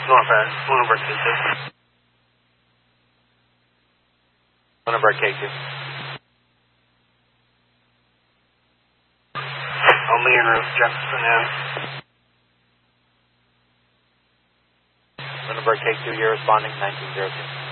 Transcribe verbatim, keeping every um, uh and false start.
Northbound, Lunenburg K two. Lunenburg K two. Only en route, Jefferson Ave. Lunenburg K two, you're responding, nineteen zero two.